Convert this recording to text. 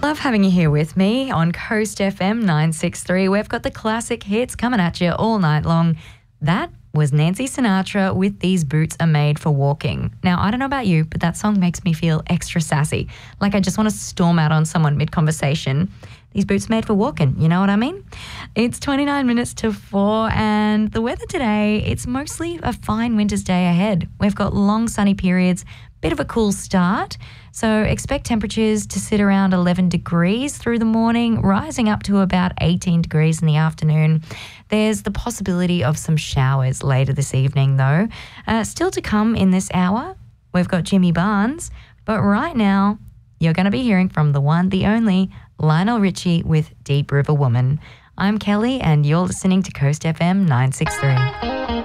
Love having you here with me on Coast FM 963. We've got the classic hits coming at you all night long. That was Nancy Sinatra with These Boots Are Made for Walking. Now, I don't know about you, but that song makes me feel extra sassy. Like I just want to storm out on someone mid-conversation. These boots made for walking, you know what I mean? It's 29 minutes to 4 and the weather today, it's mostly a fine winter's day ahead. We've got long sunny periods, bit of a cool start. So expect temperatures to sit around 11 degrees through the morning, rising up to about 18 degrees in the afternoon. There's the possibility of some showers later this evening though. Still to come in this hour, we've got Jimmy Barnes, but right now you're going to be hearing from the one, the only, Lionel Richie with Deep River Woman. I'm Kelly and you're listening to Coast FM 963.